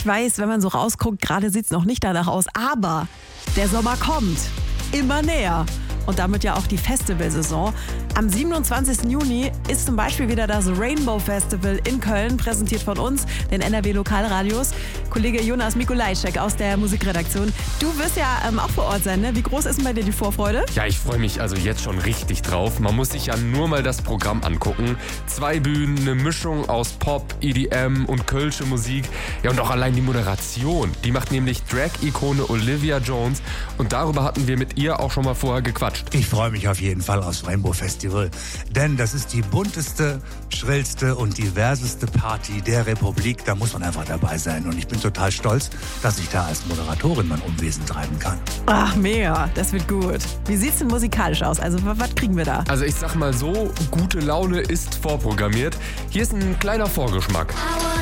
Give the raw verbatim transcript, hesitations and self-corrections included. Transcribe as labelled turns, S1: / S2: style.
S1: Ich weiß, wenn man so rausguckt, gerade sieht es noch nicht danach aus, aber der Sommer kommt immer näher. Und damit ja auch die Festivalsaison. Am siebenundzwanzigsten Juni ist zum Beispiel wieder das Rainbow Festival in Köln, präsentiert von uns, den N R W Lokalradios. Kollege Jonas Mikulajczyk aus der Musikredaktion. Du wirst ja ähm, auch vor Ort sein, ne? Wie groß ist denn bei dir die Vorfreude?
S2: Ja, ich freue mich also jetzt schon richtig drauf. Man muss sich ja nur mal das Programm angucken. Zwei Bühnen, eine Mischung aus Pop, E D M und kölsche Musik. Ja, und auch allein die Moderation. Die macht nämlich Drag-Ikone Olivia Jones. Und darüber hatten wir mit ihr auch schon mal vorher gequatscht.
S3: Ich freue mich auf jeden Fall aufs Rainbow Festival, denn das ist die bunteste, schrillste und diverseste Party der Republik. Da muss man einfach dabei sein und ich bin total stolz, dass ich da als Moderatorin mein Unwesen treiben kann.
S1: Ach, mega, das wird gut. Wie sieht's denn musikalisch aus? Also, was kriegen wir da?
S2: Also ich sag mal so, gute Laune ist vorprogrammiert. Hier ist ein kleiner Vorgeschmack.